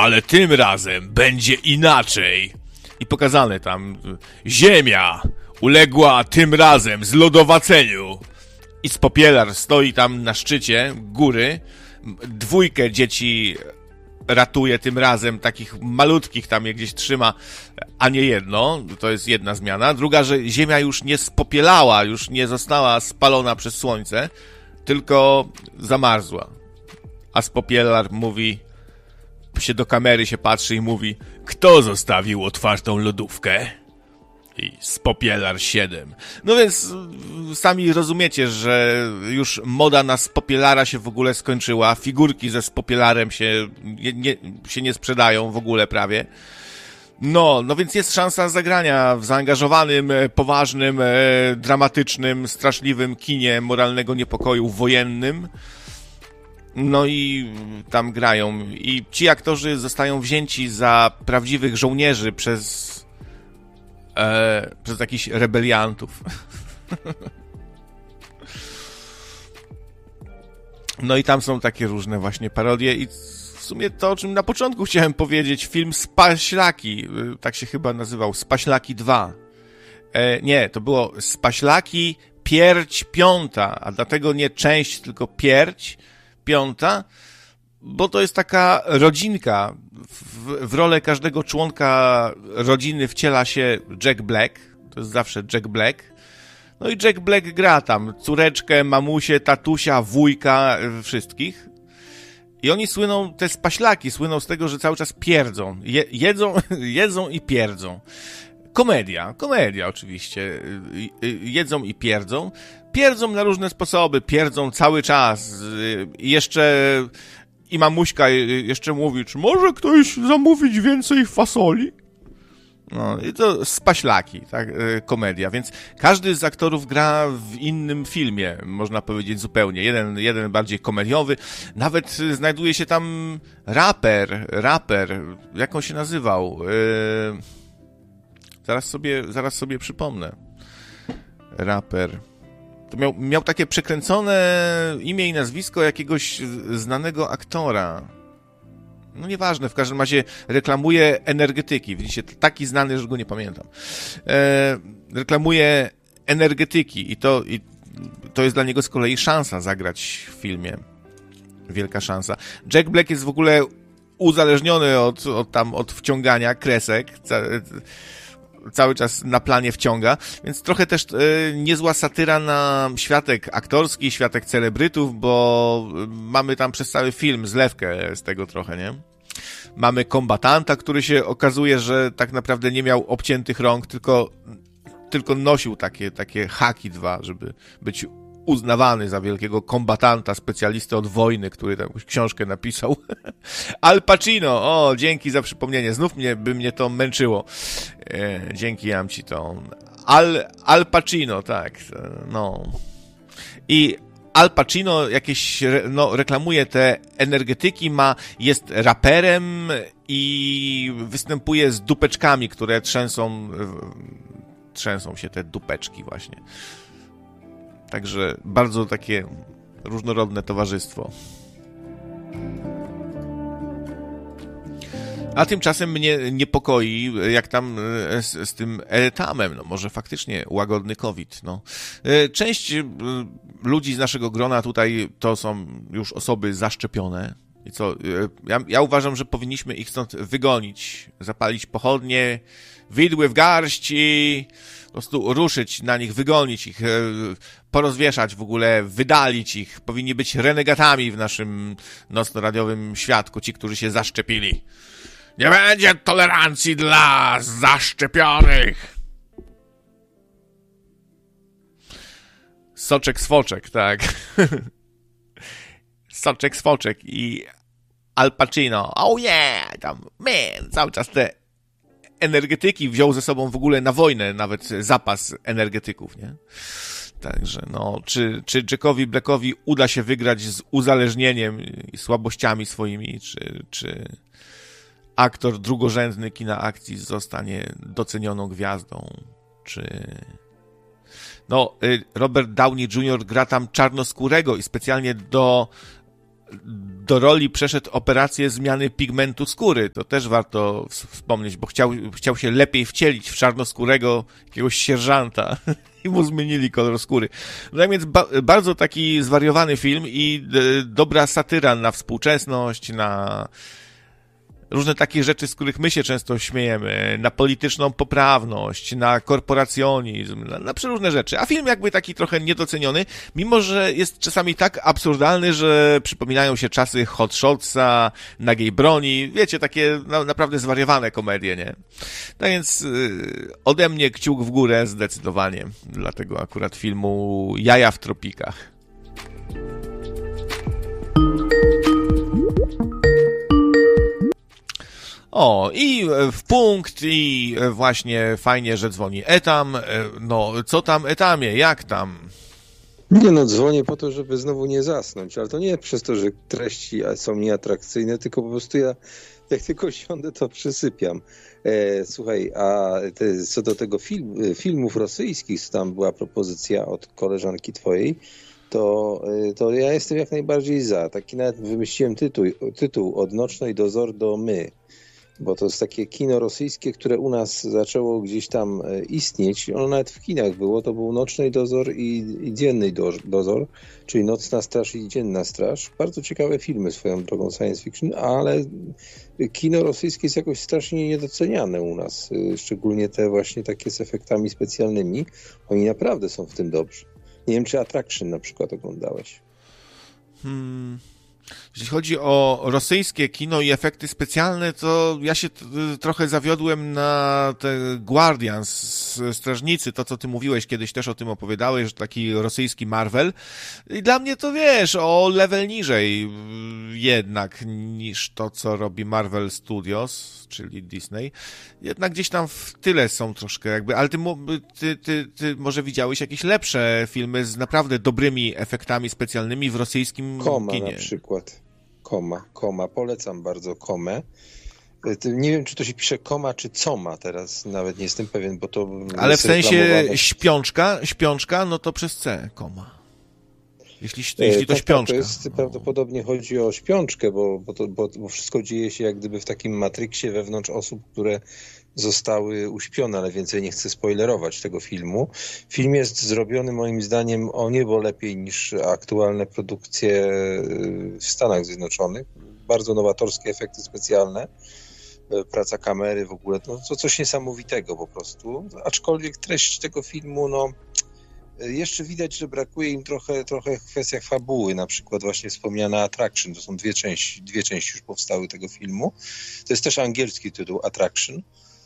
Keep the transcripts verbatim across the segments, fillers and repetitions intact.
ale tym razem będzie inaczej. I pokazane tam, ziemia uległa tym razem zlodowaceniu. I Spopielar stoi tam na szczycie góry, dwójkę dzieci ratuje tym razem, takich malutkich tam je gdzieś trzyma, a nie jedno, to jest jedna zmiana. Druga, że ziemia już nie spopielała, już nie została spalona przez słońce, tylko zamarzła. A Spopielar mówi, się do kamery się patrzy i mówi, kto zostawił otwartą lodówkę? I Spopielar siedem. No więc sami rozumiecie, że już moda na Spopielara się w ogóle skończyła. Figurki ze Spopielarem się nie, nie, się nie sprzedają w ogóle prawie. No, no więc jest szansa zagrania w zaangażowanym, poważnym, dramatycznym, straszliwym kinie moralnego niepokoju wojennym. No i tam grają. I ci aktorzy zostają wzięci za prawdziwych żołnierzy przez E, przez jakichś rebeliantów. No i tam są takie różne właśnie parodie i w sumie to, o czym na początku chciałem powiedzieć, film Spaślaki, tak się chyba nazywał, Spaślaki dwa. E, nie, to było Spaślaki Pierć Piąta, a dlatego nie część, tylko Pierć Piąta, bo to jest taka rodzinka. W, w rolę każdego członka rodziny wciela się Jack Black. To jest zawsze Jack Black. No i Jack Black gra tam córeczkę, mamusię, tatusia, wujka, wszystkich. I oni słyną, te spaślaki słyną z tego, że cały czas pierdzą. Je, jedzą, jedzą i pierdzą. Komedia, komedia oczywiście. Jedzą i pierdzą. Pierdzą na różne sposoby, pierdzą cały czas. I jeszcze... I mamuśka jeszcze mówi, czy może ktoś zamówić więcej fasoli? No i to spaślaki, tak, komedia. Więc każdy z aktorów gra w innym filmie, można powiedzieć zupełnie. Jeden, jeden bardziej komediowy. Nawet znajduje się tam raper, raper, jak on się nazywał? Yy... Zaraz sobie, zaraz sobie przypomnę. Raper... Miał, miał takie przekręcone imię i nazwisko jakiegoś znanego aktora. No nieważne, w każdym razie reklamuje energetyki. Widzicie, taki znany, że go nie pamiętam. E, reklamuje energetyki i to, i to jest dla niego z kolei szansa zagrać w filmie. Wielka szansa. Jack Black jest w ogóle uzależniony od, od, tam, od wciągania kresek. Ca, cały czas na planie wciąga, więc trochę też e, niezła satyra na światek aktorski, światek celebrytów, bo mamy tam przez cały film zlewkę z tego trochę, nie? Mamy kombatanta, który się okazuje, że tak naprawdę nie miał obciętych rąk, tylko, tylko nosił takie, takie haki dwa, żeby być uznawany za wielkiego kombatanta, specjalistę od wojny, który tam jakąś książkę napisał. Al Pacino, o, dzięki za przypomnienie, znów mnie, by mnie to męczyło. E, dzięki, jam ci to. Al, Al Pacino, tak, no. I Al Pacino jakieś, no, reklamuje te energetyki, ma, jest raperem i występuje z dupeczkami, które trzęsą, trzęsą się te dupeczki właśnie. Także bardzo takie różnorodne towarzystwo. A tymczasem mnie niepokoi, jak tam z, z tym etamem, no może faktycznie łagodny COVID, no. Część ludzi z naszego grona tutaj to są już osoby zaszczepione. I co, ja, ja uważam, że powinniśmy ich stąd wygonić, zapalić pochodnie, widły w garść i po prostu ruszyć na nich, wygonić ich, porozwieszać w ogóle, wydalić ich. Powinni być renegatami w naszym nocno-radiowym świadku, ci, którzy się zaszczepili. Nie będzie tolerancji dla zaszczepionych. Soczek swoczek, tak. Soczek swoczek i Al Pacino. Oh yeah! Tam, man, cały czas te energetyki wziął ze sobą w ogóle na wojnę, nawet zapas energetyków, nie? Także, no, czy, czy Jackowi Blackowi uda się wygrać z uzależnieniem i słabościami swoimi, czy, czy aktor drugorzędny kina akcji zostanie docenioną gwiazdą, czy... No, Robert Downey junior gra tam czarnoskórego i specjalnie do do roli przeszedł operację zmiany pigmentu skóry. To też warto wspomnieć, bo chciał, chciał się lepiej wcielić w czarnoskórego jakiegoś sierżanta i mu zmienili kolor skóry. No tak więc ba- bardzo taki zwariowany film i d- dobra satyra na współczesność, na różne takie rzeczy, z których my się często śmiejemy, na polityczną poprawność, na korporacjonizm, na, na przeróżne rzeczy. A film jakby taki trochę niedoceniony, mimo że jest czasami tak absurdalny, że przypominają się czasy Hot Shotsa, Nagiej Broni, wiecie, takie no, naprawdę zwariowane komedie, nie? Tak więc yy, ode mnie kciuk w górę zdecydowanie dla tego akurat filmu Jaja w tropikach. O, i w punkt, i właśnie fajnie, że dzwoni Etam. No, co tam Etamie, jak tam? Nie no, dzwonię po to, żeby znowu nie zasnąć, ale to nie przez to, że treści są nieatrakcyjne, tylko po prostu ja, jak tylko siądę, to przysypiam. E, słuchaj, a te, co do tego film, filmów rosyjskich, tam była propozycja od koleżanki twojej, to, to ja jestem jak najbardziej za. Taki nawet wymyśliłem tytuł, tytuł Od Nocnej Dozor do My. Bo to jest takie kino rosyjskie, które u nas zaczęło gdzieś tam istnieć. Ono nawet w kinach było. To był Nocny Dozor i, i Dzienny Dozor, czyli Nocna Straż i Dzienna Straż. Bardzo ciekawe filmy swoją drogą science fiction, ale kino rosyjskie jest jakoś strasznie niedoceniane u nas. Szczególnie te właśnie takie z efektami specjalnymi. Oni naprawdę są w tym dobrzy. Nie wiem, czy Attraction na przykład oglądałeś. Hmm... Jeśli chodzi o rosyjskie kino i efekty specjalne, to ja się t- trochę zawiodłem na te Guardians, Strażnicy, to co ty mówiłeś kiedyś, też o tym opowiadałeś, że taki rosyjski Marvel. I dla mnie to wiesz, o level niżej jednak niż to, co robi Marvel Studios, czyli Disney. Jednak gdzieś tam w tyle są troszkę jakby, ale ty, ty, ty, ty może widziałeś jakieś lepsze filmy z naprawdę dobrymi efektami specjalnymi w rosyjskim Koma kinie. Na przykład. Koma, Koma. Polecam bardzo Komę. Nie wiem, czy to się pisze Koma, czy Coma teraz. Nawet nie jestem pewien, bo to... Ale w sensie śpiączka, śpiączka, no to przez C, Koma. Jeśli, jeśli to tak, śpiączka. Tak, to jest, prawdopodobnie chodzi o śpiączkę, bo, bo, to, bo, bo wszystko dzieje się jak gdyby w takim matryksie wewnątrz osób, które zostały uśpione, ale więcej nie chcę spoilerować tego filmu. Film jest zrobiony moim zdaniem o niebo lepiej niż aktualne produkcje w Stanach Zjednoczonych. Bardzo nowatorskie efekty specjalne, praca kamery w ogóle, no to coś niesamowitego po prostu. Aczkolwiek treść tego filmu, no jeszcze widać, że brakuje im trochę, trochę w kwestiach fabuły, na przykład właśnie wspomniana Attraction, to są dwie części, dwie części już powstały tego filmu. To jest też angielski tytuł Attraction,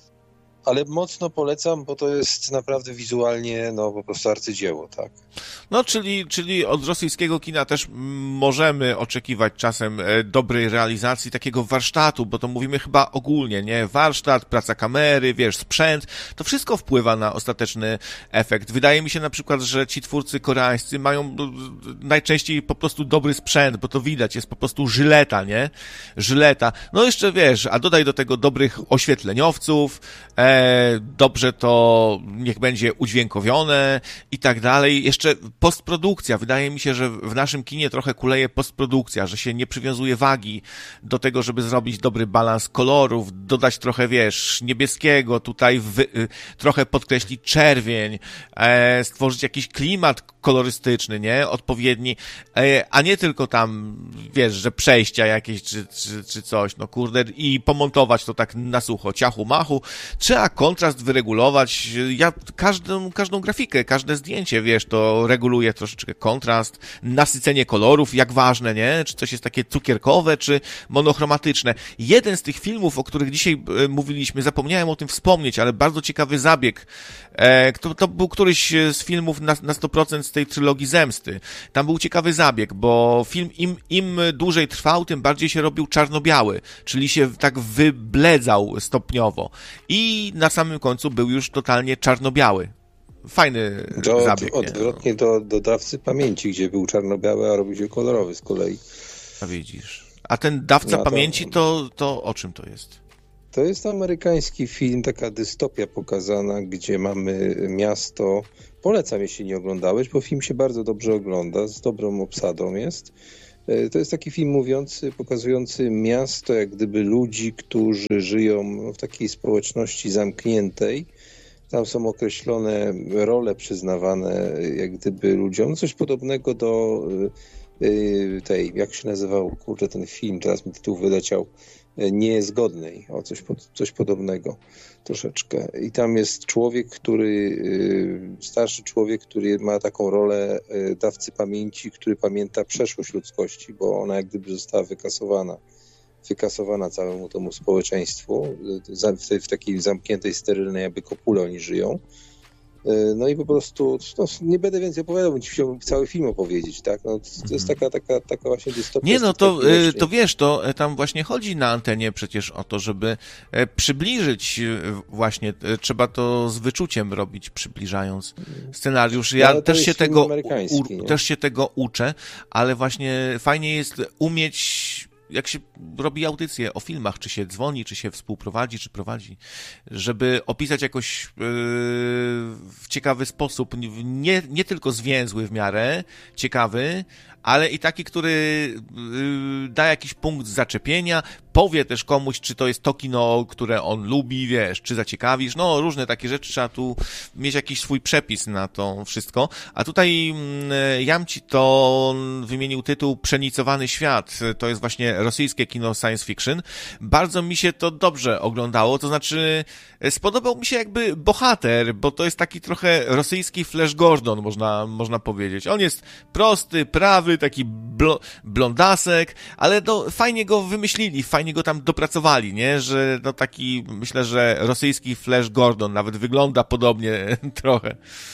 ale mocno polecam, bo to jest naprawdę wizualnie no po prostu arcydzieło, tak. No, czyli, czyli od rosyjskiego kina też możemy oczekiwać czasem dobrej realizacji, takiego warsztatu, bo to mówimy chyba ogólnie, nie? Warsztat, praca kamery, wiesz, sprzęt, to wszystko wpływa na ostateczny efekt. Wydaje mi się na przykład, że ci twórcy koreańscy mają najczęściej po prostu dobry sprzęt, bo to widać, jest po prostu żyleta, nie? Żyleta. No jeszcze wiesz, a dodaj do tego dobrych oświetleniowców, e, dobrze to niech będzie udźwiękowione i tak dalej. Jeszcze postprodukcja. Wydaje mi się, że w naszym kinie trochę kuleje postprodukcja, że się nie przywiązuje wagi do tego, żeby zrobić dobry balans kolorów, dodać trochę, wiesz, niebieskiego, tutaj wy, trochę podkreślić czerwień, e, stworzyć jakiś klimat kolorystyczny, nie? Odpowiedni, e, a nie tylko tam, wiesz, że przejścia jakieś czy, czy, czy coś, no kurde, i pomontować to tak na sucho, ciachu machu. Trzeba kontrast wyregulować. Ja każdą, każdą grafikę, każde zdjęcie, wiesz, to reguluje troszeczkę kontrast, nasycenie kolorów, jak ważne, nie? Czy coś jest takie cukierkowe, czy monochromatyczne. Jeden z tych filmów, o których dzisiaj mówiliśmy, zapomniałem o tym wspomnieć, ale bardzo ciekawy zabieg. E, to, to był któryś z filmów na, na sto procent z tej trylogii Zemsty. Tam był ciekawy zabieg, bo film im, im dłużej trwał, tym bardziej się robił czarno-biały, czyli się tak wybledzał stopniowo. I na samym końcu był już totalnie czarno-biały. Fajny do, zabieg. Odwrotnie do, do Dawcy Pamięci, gdzie był czarno-biały, a robił się kolorowy z kolei. A widzisz. A ten Dawca no to, Pamięci, to, to o czym to jest? To jest amerykański film, taka dystopia pokazana, gdzie mamy miasto. Polecam, jeśli nie oglądałeś, bo film się bardzo dobrze ogląda, z dobrą obsadą jest. To jest taki film mówiący, pokazujący miasto, jak gdyby ludzi, którzy żyją w takiej społeczności zamkniętej. Tam są określone role przyznawane jak gdyby ludziom. Coś podobnego do tej, jak się nazywał, kurczę, ten film, teraz mi tytuł wyleciał, Niezgodnej, o coś, coś podobnego troszeczkę. I tam jest człowiek, który, starszy człowiek, który ma taką rolę dawcy pamięci, który pamięta przeszłość ludzkości, bo ona jak gdyby została wykasowana. wykasowana całemu temu społeczeństwu, w, w takiej zamkniętej, sterylnej jakby kopule oni żyją. No i po prostu, no, nie będę więcej opowiadał, bym ci chciał cały film opowiedzieć, tak? No, to jest taka, taka, taka właśnie dystopia. Nie, no to, to wiesz, to tam właśnie chodzi na antenie przecież o to, żeby przybliżyć właśnie, trzeba to z wyczuciem robić, przybliżając scenariusz. Ja no, też się tego u, też się tego uczę, ale właśnie fajnie jest umieć, jak się robi audycję o filmach, czy się dzwoni, czy się współprowadzi, czy prowadzi, żeby opisać jakoś yy, w ciekawy sposób, nie, nie tylko zwięzły w miarę, ciekawy, ale i taki, który yy, da jakiś punkt zaczepienia, powie też komuś, czy to jest to kino, które on lubi, wiesz, czy zaciekawisz, no różne takie rzeczy, trzeba tu mieć jakiś swój przepis na to wszystko, a tutaj yy, Jamci to wymienił tytuł Przenicowany świat, to jest właśnie rosyjskie kino science fiction. Bardzo mi się to dobrze oglądało, to znaczy spodobał mi się jakby bohater, bo to jest taki trochę rosyjski Flash Gordon, można, można powiedzieć. On jest prosty, prawy, taki blo, blondasek, ale no, fajnie go wymyślili, fajnie go tam dopracowali, nie? Że no taki, myślę, że rosyjski Flash Gordon nawet wygląda podobnie trochę.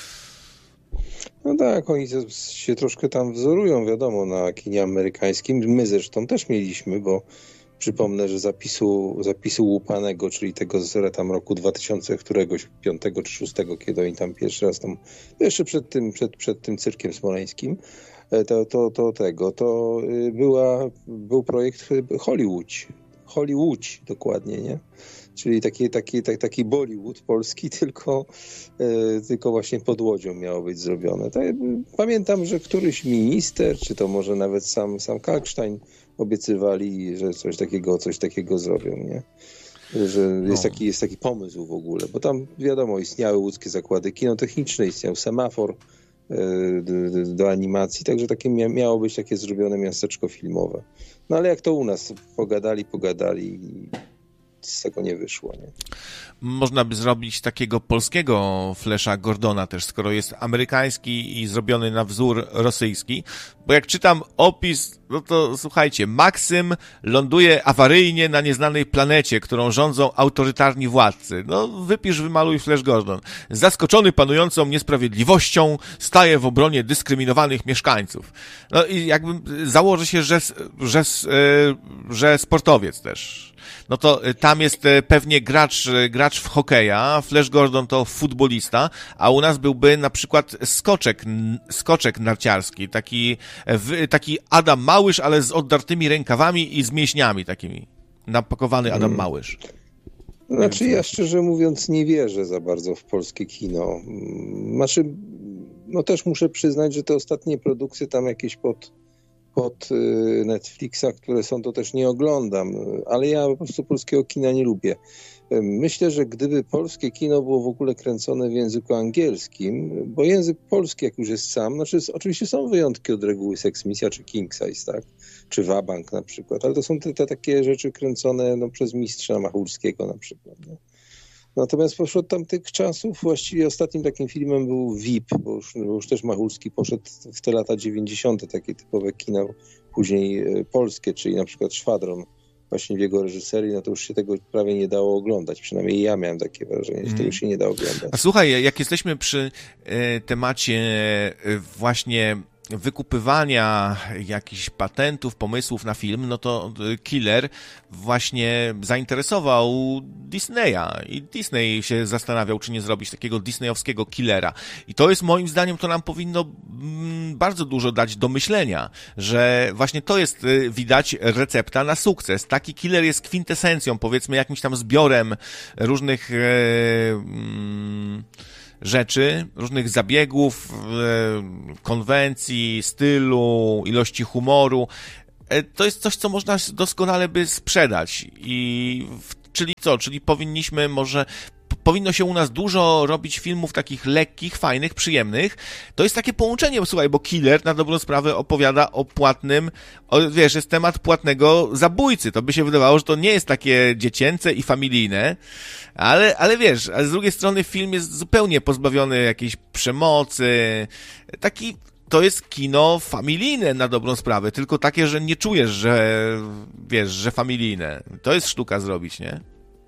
No tak, oni się troszkę tam wzorują, wiadomo, na kinie amerykańskim. My zresztą też mieliśmy, bo przypomnę, że zapisu, zapisu łupanego, czyli tego z tam roku dwa tysiące któregoś, piątego czy szóstego, kiedy oni tam pierwszy raz tam, jeszcze przed tym, przed, przed tym cyrkiem smoleńskim, to, to, to tego, to była, był projekt Hollywood. Hollywood dokładnie, nie? Czyli taki, taki, taki, taki Bollywood polski, tylko, e, tylko właśnie pod Łodzią miało być zrobione. Tak, pamiętam, że któryś minister, czy to może nawet sam, sam Kalkstein obiecywali, że coś takiego, coś takiego zrobią, nie? Że jest, no. taki, jest taki pomysł w ogóle, bo tam wiadomo, istniały łódzkie zakłady kinotechniczne, istniał semafor e, do, do animacji, także takie mia, miało być takie zrobione miasteczko filmowe. No ale jak to u nas, pogadali, pogadali z tego nie wyszło, nie? Można by zrobić takiego polskiego Flasha Gordona też, skoro jest amerykański i zrobiony na wzór rosyjski, bo jak czytam opis, no to słuchajcie, Maksym ląduje awaryjnie na nieznanej planecie, którą rządzą autorytarni władcy. No wypisz, wymaluj Flash Gordon. Zaskoczony panującą niesprawiedliwością staje w obronie dyskryminowanych mieszkańców. No i jakby założy się, że, że, że sportowiec też. No to tam jest pewnie gracz, gracz w hokeja, Flash Gordon to futbolista, a u nas byłby na przykład skoczek, skoczek narciarski, taki, taki Adam Małysz, ale z oddartymi rękawami i z mięśniami takimi. Napakowany Adam hmm. Małysz. Znaczy ja szczerze mówiąc nie wierzę za bardzo w polskie kino. Znaczy, no też muszę przyznać, że te ostatnie produkcje tam jakieś pod pod Netflixa, które są, to też nie oglądam, ale ja po prostu polskiego kina nie lubię. Myślę, że gdyby polskie kino było w ogóle kręcone w języku angielskim, bo język polski, jak już jest sam, znaczy oczywiście są wyjątki od reguły Sex Misja czy King Size, tak? Czy Wabank na przykład, ale to są te, te takie rzeczy kręcone no, przez mistrza Machulskiego na przykład. Nie? Natomiast poszedł tamtych czasów, właściwie ostatnim takim filmem był V I P, bo już, bo już też Machulski poszedł w te lata dziewięćdziesiąte, takie typowe kina, później polskie, czyli na przykład Szwadron, właśnie w jego reżyserii, no to już się tego prawie nie dało oglądać, przynajmniej ja miałem takie wrażenie, że mm. to już się nie da oglądać. A słuchaj, jak jesteśmy przy e, temacie e, właśnie wykupywania jakichś patentów, pomysłów na film, no to Killer właśnie zainteresował Disneya i Disney się zastanawiał, czy nie zrobić takiego disneyowskiego Killera. I to jest moim zdaniem, to nam powinno bardzo dużo dać do myślenia, że właśnie to jest, widać, recepta na sukces. Taki Killer jest kwintesencją, powiedzmy, jakimś tam zbiorem różnych e, mm, rzeczy, różnych zabiegów, konwencji, stylu, ilości humoru. to jest coś, co można doskonale by sprzedać. I czyli co? Czyli powinniśmy może... Powinno się u nas dużo robić filmów takich lekkich, fajnych, przyjemnych. To jest takie połączenie, bo słuchaj, bo Killer na dobrą sprawę opowiada o płatnym, o, wiesz, jest temat płatnego zabójcy. To by się wydawało, że to nie jest takie dziecięce i familijne, ale, ale wiesz, a z drugiej strony film jest zupełnie pozbawiony jakiejś przemocy, taki... To jest kino familijne na dobrą sprawę, tylko takie, że nie czujesz, że wiesz, że familijne. To jest sztuka zrobić, nie?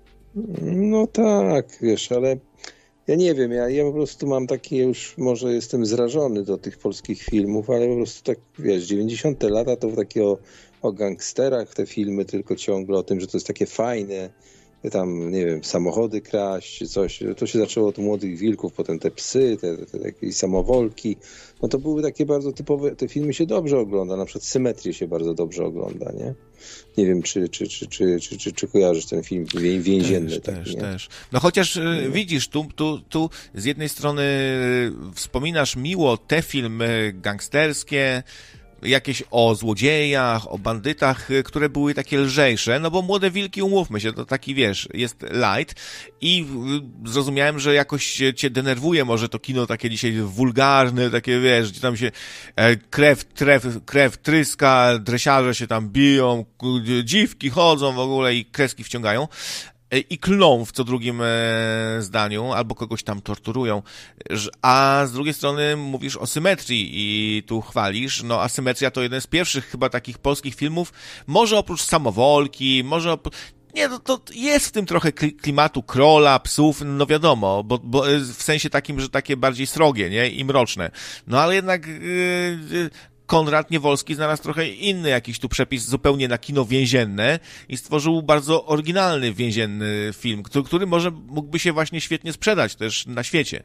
No tak, wiesz, ale ja nie wiem, ja, ja po prostu mam takie już, może jestem zrażony do tych polskich filmów, ale po prostu tak, wiesz, dziewięćdziesiąte lata to takie o, o gangsterach te filmy, tylko ciągle o tym, że to jest takie fajne, tam, nie wiem, samochody kraść, czy coś. To się zaczęło od Młodych Wilków, potem te psy, te, te, te jakieś samowolki. No to były takie bardzo typowe, te filmy się dobrze ogląda, na przykład Symetrię się bardzo dobrze ogląda, nie? Nie wiem, czy, czy, czy, czy, czy, czy, czy kojarzysz ten film więzienny. Też, taki, też, nie? też. No chociaż no. Widzisz, tu, tu, tu z jednej strony wspominasz miło te filmy gangsterskie, jakieś o złodziejach, o bandytach, które były takie lżejsze, no bo Młode Wilki, umówmy się, to taki, wiesz, jest light i zrozumiałem, że jakoś cię denerwuje może to kino takie dzisiaj wulgarne, takie, wiesz, gdzie tam się krew, krew, krew tryska, dresiarze się tam biją, dziwki chodzą w ogóle i kreski wciągają. I klną w co drugim zdaniu, albo kogoś tam torturują, a z drugiej strony mówisz o symetrii i tu chwalisz, no a Symetria to jeden z pierwszych chyba takich polskich filmów, może oprócz Samowolki, może oprócz... Nie, no to jest w tym trochę klimatu Krola, psów, no wiadomo, bo, bo w sensie takim, że takie bardziej srogie, nie, i mroczne, no ale jednak... Yy, Konrad Niewolski znalazł trochę inny jakiś tu przepis zupełnie na kino więzienne i stworzył bardzo oryginalny więzienny film, który, który może mógłby się właśnie świetnie sprzedać też na świecie.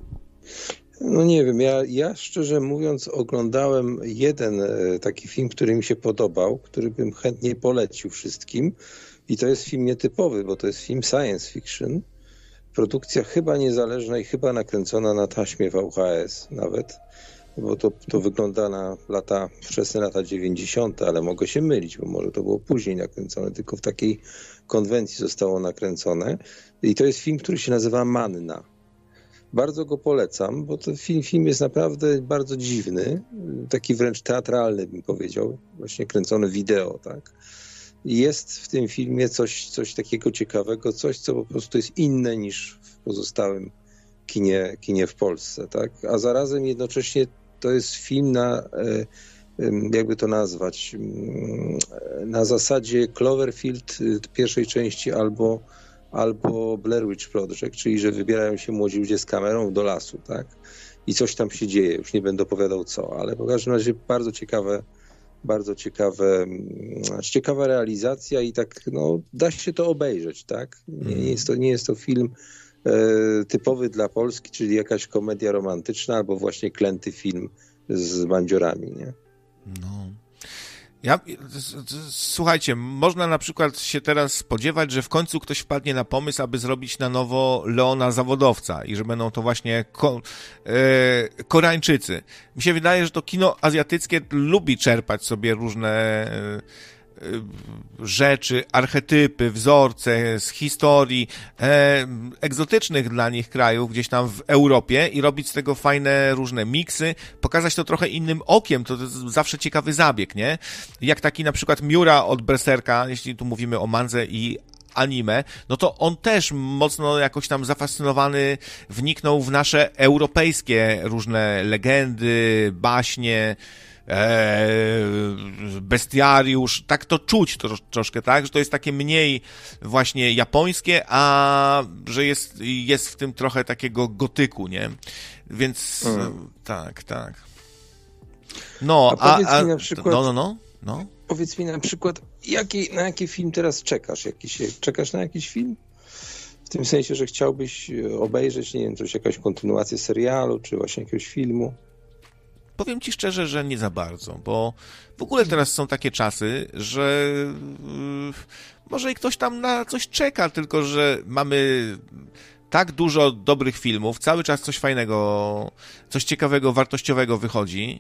No nie wiem, ja, ja szczerze mówiąc oglądałem jeden taki film, który mi się podobał, który bym chętnie polecił wszystkim i to jest film nietypowy, bo to jest film science fiction. Produkcja chyba niezależna i chyba nakręcona na taśmie V H S nawet. Bo to, to wygląda na lata, wczesne lata dziewięćdziesiąte, ale mogę się mylić, bo może to było później nakręcone, tylko w takiej konwencji zostało nakręcone. I to jest film, który się nazywa Manna. Bardzo go polecam, bo ten film, film jest naprawdę bardzo dziwny, taki wręcz teatralny bym powiedział, właśnie kręcony wideo, tak. I jest w tym filmie coś, coś takiego ciekawego, coś, co po prostu jest inne niż w pozostałym kinie, kinie w Polsce, tak? A zarazem jednocześnie to jest film na, jakby to nazwać, na zasadzie Cloverfield pierwszej części albo, albo Blair Witch Project, czyli że wybierają się młodzi ludzie z kamerą do lasu, tak? I coś tam się dzieje, już nie będę opowiadał co, ale w każdym razie bardzo ciekawe, bardzo ciekawe, ciekawa realizacja i tak, no, da się to obejrzeć, tak? Nie, nie jest to, nie jest to film typowy dla Polski, czyli jakaś komedia romantyczna albo właśnie klęty film z bandziorami, nie? No. Ja, słuchajcie, można na przykład się teraz spodziewać, że w końcu ktoś wpadnie na pomysł, aby zrobić na nowo Leona Zawodowca i że będą to właśnie ko, e, Koreańczycy. Mi się wydaje, że to kino azjatyckie lubi czerpać sobie różne e, rzeczy, archetypy, wzorce z historii e, egzotycznych dla nich krajów gdzieś tam w Europie i robić z tego fajne różne miksy, pokazać to trochę innym okiem, to, to jest zawsze ciekawy zabieg, nie? Jak taki na przykład Miura od Berserka, jeśli tu mówimy o mandze i anime, no to on też mocno jakoś tam zafascynowany wniknął w nasze europejskie różne legendy, baśnie, bestiariusz, tak to czuć to, troszkę, tak, że to jest takie mniej właśnie japońskie, a że jest, jest w tym trochę takiego gotyku, nie? Więc mm. tak, tak. No, a, powiedz a, mi na przykład, no, no, no, no. Powiedz mi na przykład, jaki, na jaki film teraz czekasz? Jakiś, czekasz na jakiś film? W tym sensie, że chciałbyś obejrzeć, nie wiem, coś, jakąś kontynuację serialu, czy właśnie jakiegoś filmu? Powiem ci szczerze, że nie za bardzo, bo w ogóle teraz są takie czasy, że yy, może i ktoś tam na coś czeka, tylko że mamy tak dużo dobrych filmów, cały czas coś fajnego, coś ciekawego, wartościowego wychodzi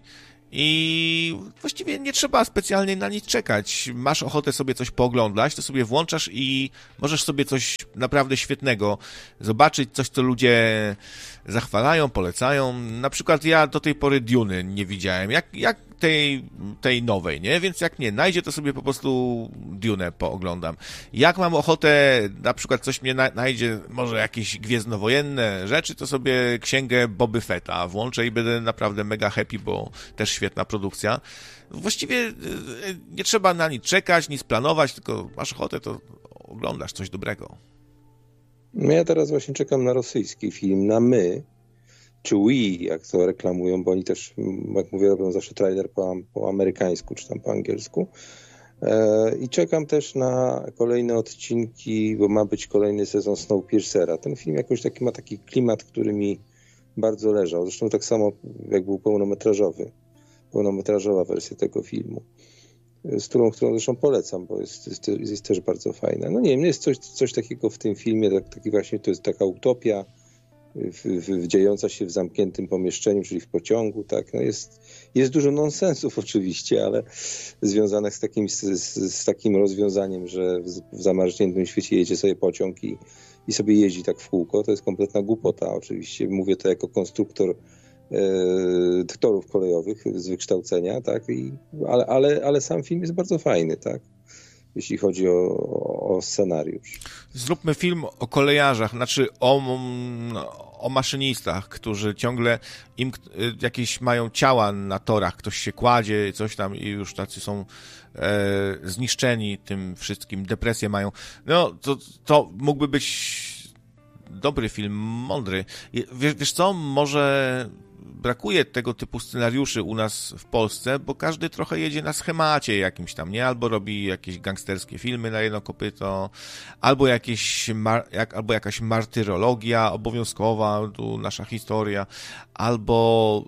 i właściwie nie trzeba specjalnie na nic czekać. Masz ochotę sobie coś pooglądać, to sobie włączasz i możesz sobie coś naprawdę świetnego zobaczyć, coś, co ludzie zachwalają, polecają. Na przykład ja do tej pory Duny nie widziałem, jak, jak tej, tej nowej, nie? Więc jak nie znajdzie, to sobie po prostu Dunę pooglądam. Jak mam ochotę, na przykład coś mnie na, znajdzie, może jakieś gwiezdnowojenne rzeczy, to sobie księgę Boby Fetta włączę i będę naprawdę mega happy, bo też świetna produkcja. Właściwie nie trzeba na nic czekać, nic planować, tylko masz ochotę, to oglądasz coś dobrego. No ja teraz właśnie czekam na rosyjski film, na My, czy We, jak to reklamują, bo oni też, jak mówię, robią zawsze trailer po, po amerykańsku, czy tam po angielsku. E, I czekam też na kolejne odcinki, bo ma być kolejny sezon Snowpiercera. Ten film jakoś taki ma taki klimat, który mi bardzo leżał. Zresztą tak samo jak był pełnometrażowy, pełnometrażowa wersja tego filmu, z którą, którą zresztą polecam, bo jest, jest, jest też bardzo fajna. No nie wiem, jest coś, coś takiego w tym filmie, tak, taki właśnie to jest taka utopia, W, w, dziejąca się w zamkniętym pomieszczeniu, czyli w pociągu, tak, no jest, jest dużo nonsensów oczywiście, ale związanych z takim, z, z takim rozwiązaniem, że w, w zamarzniętym świecie jedzie sobie pociąg i, i sobie jeździ tak w kółko, to jest kompletna głupota oczywiście, mówię to jako konstruktor e, torów kolejowych z wykształcenia, tak, I, ale, ale, ale sam film jest bardzo fajny, tak, jeśli chodzi o, o scenariusz. Zróbmy film o kolejarzach, znaczy o, o maszynistach, którzy ciągle im jakieś mają ciała na torach, ktoś się kładzie, coś tam i już tacy są e, zniszczeni tym wszystkim, depresję mają. No, to, to mógłby być dobry film, mądry. Wiesz, wiesz co, może brakuje tego typu scenariuszy u nas w Polsce, bo każdy trochę jedzie na schemacie jakimś tam, nie? Albo robi jakieś gangsterskie filmy na jedno kopyto, albo, jakieś mar- jak, albo jakaś martyrologia obowiązkowa, tu nasza historia, albo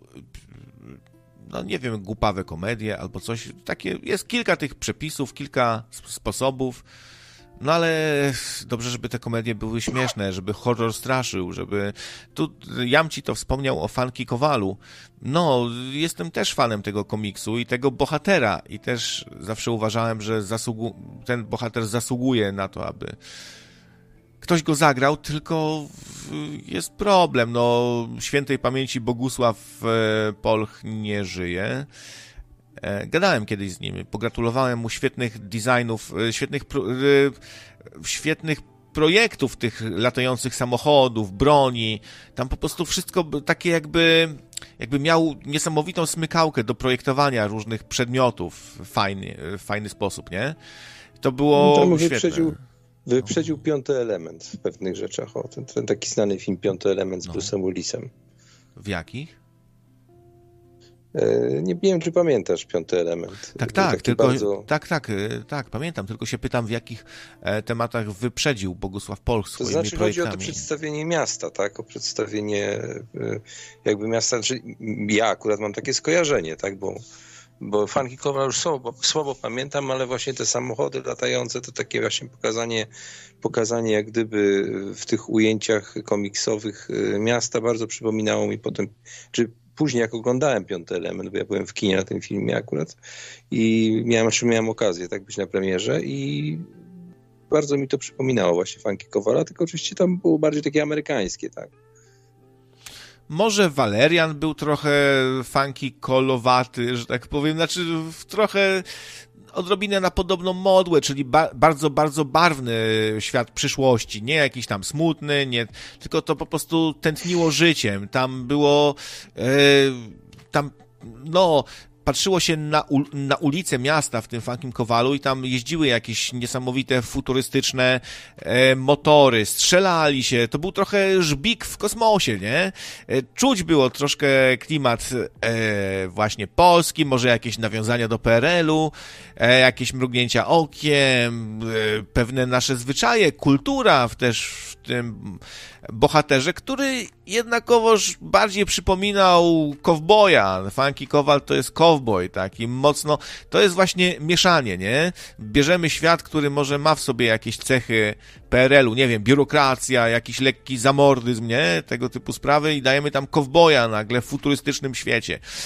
no nie wiem, głupawe komedie, albo coś. Takie, jest kilka tych przepisów, kilka sposobów. No ale dobrze, żeby te komedie były śmieszne, żeby horror straszył, żeby... Tu Jam ci to wspomniał o Funky Kowalu. No, jestem też fanem tego komiksu i tego bohatera i też zawsze uważałem, że zasługu... ten bohater zasługuje na to, aby ktoś go zagrał, tylko jest problem. No, świętej pamięci Bogusław Polch nie żyje. Gadałem kiedyś z nim, pogratulowałem mu świetnych designów, świetnych, pro, świetnych projektów tych latających samochodów, broni. Tam po prostu wszystko takie jakby, jakby miał niesamowitą smykałkę do projektowania różnych przedmiotów w fajny, w fajny sposób, nie? To było no, świetne. Wyprzedził, wyprzedził Piąty Element w pewnych rzeczach. O, ten, ten taki znany film Piąty Element z no. Bruce'em Willisem. W jakich? Nie, nie wiem, czy pamiętasz Piąty Element. Tak, tak, tylko, bardzo... tak, tak, tak, pamiętam, tylko się pytam, w jakich e, tematach wyprzedził Bogusław Polch swoimi projektami. To znaczy projektami. chodzi o to przedstawienie miasta, tak, o przedstawienie jakby miasta, znaczy ja akurat mam takie skojarzenie, tak, bo, bo Funky Kowal już słabo, słabo pamiętam, ale właśnie te samochody latające, to takie właśnie pokazanie, pokazanie jak gdyby w tych ujęciach komiksowych miasta bardzo przypominało mi potem, czy później jak oglądałem Piąty Element, bo ja byłem w kinie na tym filmie akurat i miałem, czy miałem okazję tak być na premierze i bardzo mi to przypominało właśnie Funky Kowala, tylko oczywiście tam było bardziej takie amerykańskie, tak. Może Walerian był trochę funky kolowaty, że tak powiem, znaczy trochę odrobinę na podobną modłę, czyli ba- bardzo, bardzo barwny świat przyszłości, nie jakiś tam smutny, nie, tylko to po prostu tętniło życiem, tam było yy, tam, no patrzyło się na, u, na ulice miasta w tym Funkim Kowalu i tam jeździły jakieś niesamowite, futurystyczne e, motory, strzelali się, to był trochę żbik w kosmosie, nie? E, czuć było troszkę klimat e, właśnie polski, może jakieś nawiązania do P R L-u, e, jakieś mrugnięcia okiem, e, pewne nasze zwyczaje, kultura w też w tym bohaterze, który jednakowoż bardziej przypominał kowboja. Funky Kowal to jest cowboy, taki mocno, to jest właśnie mieszanie, nie? Bierzemy świat, który może ma w sobie jakieś cechy P R L-u, nie wiem, biurokracja, jakiś lekki zamordyzm, nie? Tego typu sprawy i dajemy tam kowboja nagle w futurystycznym świecie.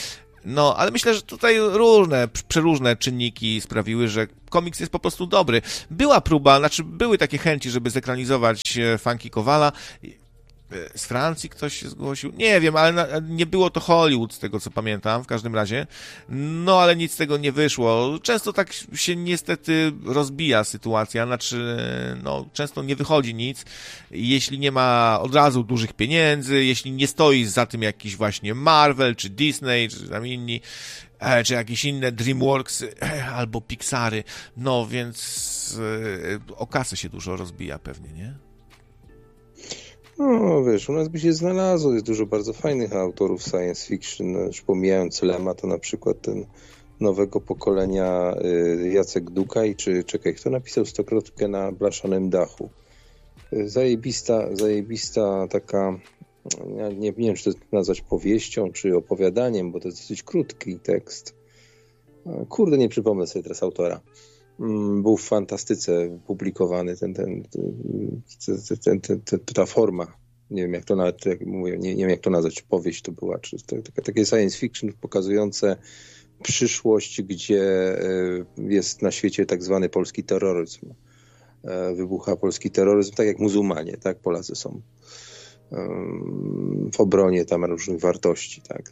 No, ale myślę, że tutaj różne, przeróżne czynniki sprawiły, że komiks jest po prostu dobry. Była próba, znaczy były takie chęci, żeby zekranizować Funky Kowala. Z Francji ktoś się zgłosił? Nie wiem, ale na, nie było to Hollywood, z tego co pamiętam, w każdym razie. No, ale nic z tego nie wyszło. Często tak się niestety rozbija sytuacja, znaczy, no, często nie wychodzi nic, jeśli nie ma od razu dużych pieniędzy, jeśli nie stoi za tym jakiś właśnie Marvel, czy Disney, czy tam inni, czy jakieś inne DreamWorks, albo Pixary. No, więc o kasę się dużo rozbija pewnie, nie? No, wiesz, u nas by się znalazło, jest dużo bardzo fajnych autorów science fiction, już pomijając Lema, to na przykład ten nowego pokolenia Jacek Dukaj, czy czekaj, kto napisał Stokrotkę na blaszanym dachu? Zajebista, zajebista taka, ja nie, nie wiem, czy to nazwać powieścią, czy opowiadaniem, bo to jest dosyć krótki tekst. Kurde, nie przypomnę sobie teraz autora. Był w Fantastyce publikowany ten, ten, ten, ten, ten, ta forma. Nie wiem, jak to nawet, jak mówię, nie, nie wiem, jak to nazwać, powieść to była, czy takie, takie science fiction pokazujące przyszłość, gdzie jest na świecie tak zwany polski terroryzm. Wybucha polski terroryzm, tak jak muzułmanie, tak? Polacy są w obronie tam różnych wartości, tak?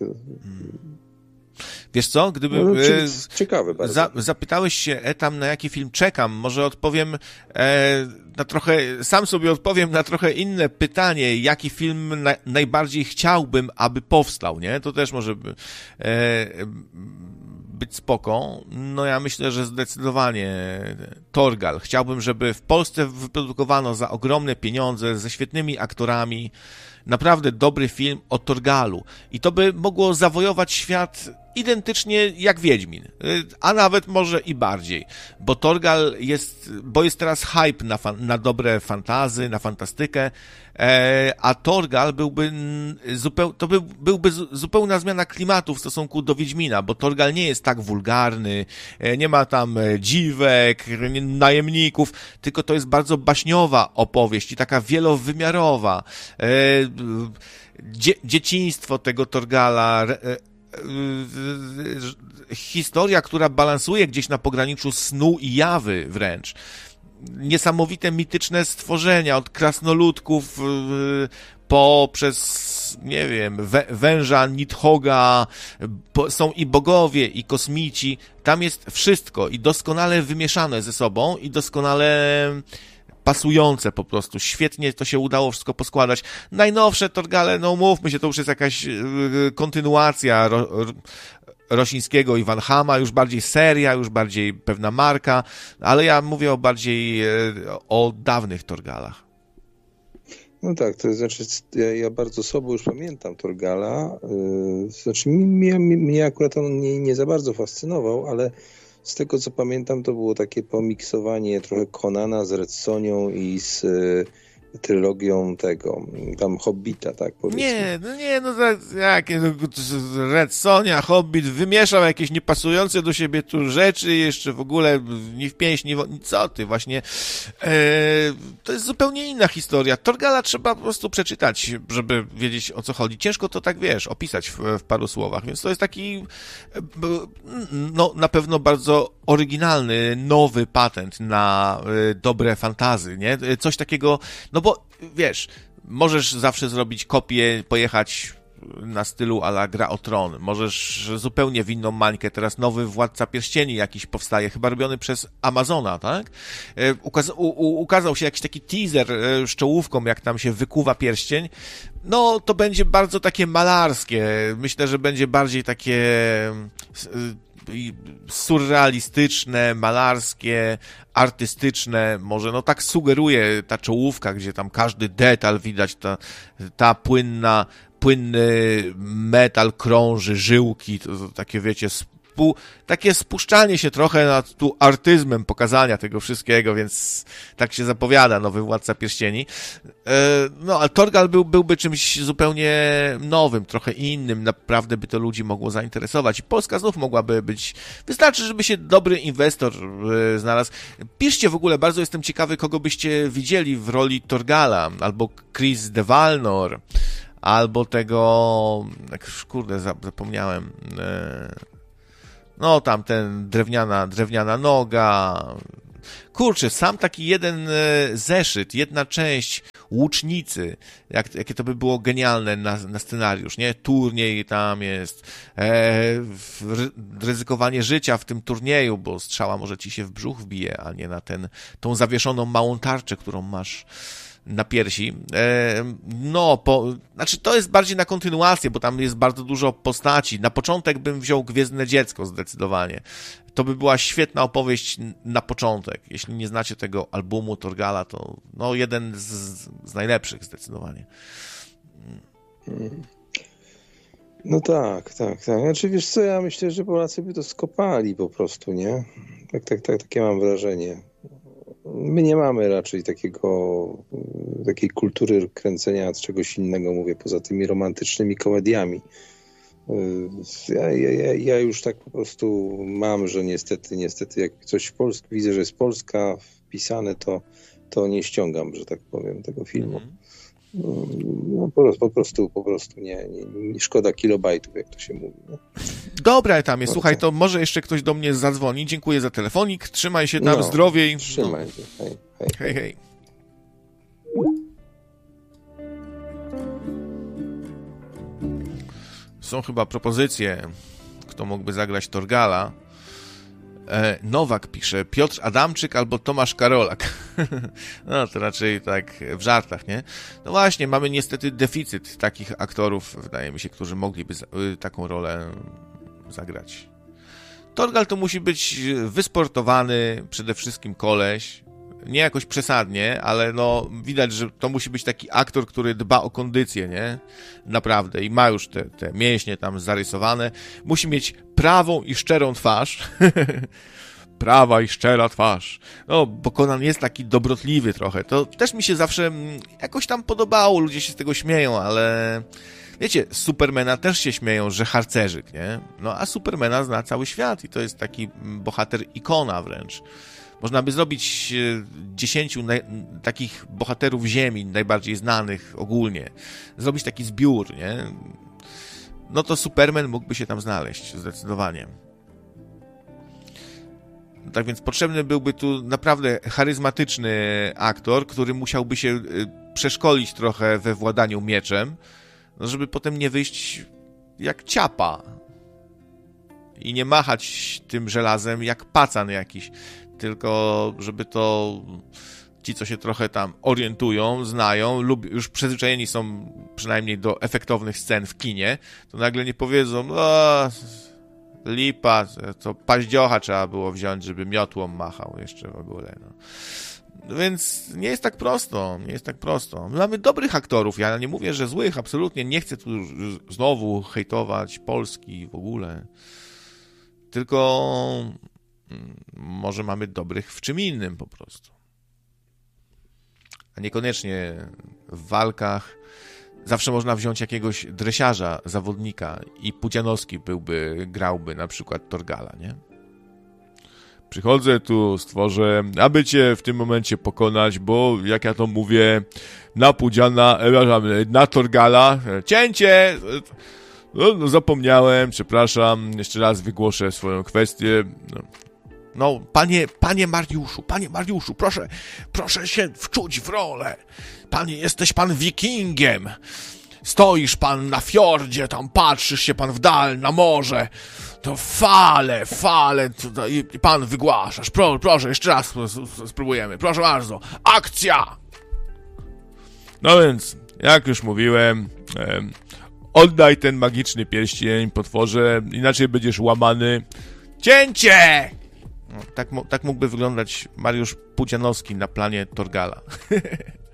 Wiesz co, gdyby no, ciekawe bardzo. Za, zapytałeś się, Etam, na jaki film czekam, może odpowiem e, na trochę, sam sobie odpowiem na trochę inne pytanie, jaki film na, najbardziej chciałbym, aby powstał, nie? To też może by, e, być spoko. No ja myślę, że zdecydowanie Torgal. Chciałbym, żeby w Polsce wyprodukowano za ogromne pieniądze, ze świetnymi aktorami, naprawdę dobry film o Torgalu. I to by mogło zawojować świat identycznie jak Wiedźmin, a nawet może i bardziej, bo Torgal jest, bo jest teraz hype na, fan, na dobre fantazy, na fantastykę, e, a Torgal byłby zupeł, to by, byłby zupełna zmiana klimatu w stosunku do Wiedźmina, bo Torgal nie jest tak wulgarny, nie ma tam dziwek, najemników, tylko to jest bardzo baśniowa opowieść i taka wielowymiarowa. E, dzie, dzieciństwo tego Torgala, e, historia, która balansuje gdzieś na pograniczu snu i jawy wręcz. Niesamowite, mityczne stworzenia, od krasnoludków poprzez, nie wiem, węża, Nidhoga, są i bogowie, i kosmici. Tam jest wszystko i doskonale wymieszane ze sobą i doskonale pasujące po prostu. Świetnie to się udało wszystko poskładać. Najnowsze Torgale, no mówmy się, to już jest jakaś kontynuacja ro, ro, Rosińskiego i Van Hama, już bardziej seria, już bardziej pewna marka, ale ja mówię o bardziej o dawnych Torgalach. No tak, to znaczy ja, ja bardzo sobą już pamiętam Torgala. Yy, znaczy mnie, mnie akurat on nie, nie za bardzo fascynował, ale z tego co pamiętam, to było takie pomiksowanie trochę Conana z Red Sonią i z y, trylogią tego, tam Hobbita, tak powiedzmy. Nie, no nie, no tak, jakie, no, Red Sonia, Hobbit, wymieszał jakieś niepasujące do siebie tu rzeczy, jeszcze w ogóle ni w pięść, ni w... co ty, właśnie, e, to jest zupełnie inna historia. Torgala trzeba po prostu przeczytać, żeby wiedzieć, o co chodzi. Ciężko to tak, wiesz, opisać w, w paru słowach, więc to jest taki, no, na pewno bardzo oryginalny, nowy patent na y, dobre fantazy, nie? Coś takiego, no bo, wiesz, możesz zawsze zrobić kopię, pojechać na stylu a la Gra o Tron, możesz zupełnie w inną mańkę, teraz nowy Władca Pierścieni jakiś powstaje, chyba robiony przez Amazona, tak? Ukaz- u- u- ukazał się jakiś taki teaser z czołówką, jak tam się wykuwa pierścień, no to będzie bardzo takie malarskie, myślę, że będzie bardziej takie surrealistyczne, malarskie, artystyczne, może, no tak sugeruje ta czołówka, gdzie tam każdy detal widać, ta, ta płynna, płynny metal krąży, żyłki, to, to takie, wiecie, spół, takie spuszczanie się trochę nad tu artyzmem pokazania tego wszystkiego, więc tak się zapowiada nowy Władca Pierścieni. No, ale Torgal był, byłby czymś zupełnie nowym, trochę innym, naprawdę by to ludzi mogło zainteresować i Polska znów mogłaby być, wystarczy, żeby się dobry inwestor znalazł. Piszcie w ogóle, bardzo jestem ciekawy, kogo byście widzieli w roli Torgala, albo Chris de Valnor, albo tego, kurde, zapomniałem, no tam ten drewniana, drewniana noga, kurczę, sam taki jeden zeszyt, jedna część Łucznicy, jak, jakie to by było genialne na, na scenariusz, nie? Turniej tam jest, e, ryzykowanie życia w tym turnieju, bo strzała może ci się w brzuch wbije, a nie na ten, tą zawieszoną małą tarczę, którą masz na piersi. E, no, po, znaczy to jest bardziej na kontynuację, bo tam jest bardzo dużo postaci. Na początek bym wziął Gwiezdne Dziecko zdecydowanie. To by była świetna opowieść na początek. Jeśli nie znacie tego albumu Torgala, to no jeden z, z najlepszych zdecydowanie. No tak, tak, tak. Znaczy wiesz co, ja myślę, że Polacy by to skopali po prostu, nie? Tak, tak, tak, takie mam wrażenie. My nie mamy raczej takiego, takiej kultury kręcenia czegoś innego, mówię, poza tymi romantycznymi komediami. Ja, ja, ja już tak po prostu mam, że niestety, niestety jak coś w Polsce, widzę, że jest Polska wpisane, to, to nie ściągam, że tak powiem, tego filmu. Mm. No, po, po prostu, po prostu nie, nie, nie szkoda kilobajtów, jak to się mówi. No. Dobra, tam jest. Słuchaj, to może jeszcze ktoś do mnie zadzwoni. Dziękuję za telefonik. Trzymaj się tam, no, zdrowie. Trzymaj się. Hej, hej. Hej, hej. Są chyba propozycje, kto mógłby zagrać Torgala. E, Nowak pisze, Piotr Adamczyk albo Tomasz Karolak. No to raczej tak w żartach, nie? No właśnie, mamy niestety deficyt takich aktorów, wydaje mi się, którzy mogliby za, y, taką rolę zagrać. Torgal to musi być wysportowany, przede wszystkim koleś. Nie jakoś przesadnie, ale no widać, że to musi być taki aktor, który dba o kondycję, nie? Naprawdę. I ma już te, te mięśnie tam zarysowane. Musi mieć prawą i szczerą twarz. Prawa i szczera twarz. No, bo Conan jest taki dobrotliwy trochę. To też mi się zawsze jakoś tam podobało. Ludzie się z tego śmieją, ale wiecie, z Supermana też się śmieją, że harcerzyk, nie? No, a Supermana zna cały świat i to jest taki bohater ikona wręcz. Można by zrobić dziesięciu naj... takich bohaterów ziemi, najbardziej znanych ogólnie. Zrobić taki zbiór, nie? No to Superman mógłby się tam znaleźć, zdecydowanie. Tak więc potrzebny byłby tu naprawdę charyzmatyczny aktor, który musiałby się przeszkolić trochę we władaniu mieczem, no żeby potem nie wyjść jak ciapa i nie machać tym żelazem jak pacan jakiś. Tylko żeby to ci, co się trochę tam orientują, znają, lub już przyzwyczajeni są przynajmniej do efektownych scen w kinie, to nagle nie powiedzą, o, lipa, to paździocha trzeba było wziąć, żeby miotłą machał jeszcze w ogóle. No. Więc nie jest tak prosto, nie jest tak prosto. My mamy dobrych aktorów, ja nie mówię, że złych, absolutnie nie chcę tu znowu hejtować Polski w ogóle, tylko może mamy dobrych w czym innym po prostu. A niekoniecznie w walkach. Zawsze można wziąć jakiegoś dresiarza, zawodnika i Pudzianowski byłby, grałby na przykład Torgala, nie? Przychodzę tu, stworzę, aby cię w tym momencie pokonać, bo jak ja to mówię, na Pudziana, na Torgala, cięcie! No, no zapomniałem, przepraszam, jeszcze raz wygłoszę swoją kwestię. No. No, panie, panie Mariuszu, panie Mariuszu, proszę, proszę się wczuć w rolę. Panie, jesteś pan wikingiem. Stoisz pan na fiordzie, tam patrzysz się pan w dal, na morze. To fale, fale, to, i, i pan wygłaszasz. Pro, proszę, jeszcze raz spróbujemy. Proszę bardzo, akcja! No więc, jak już mówiłem, em, oddaj ten magiczny pierścień, potworze, inaczej będziesz łamany. Cięcie! No, tak, tak mógłby wyglądać Mariusz Pudzianowski na planie Torgala.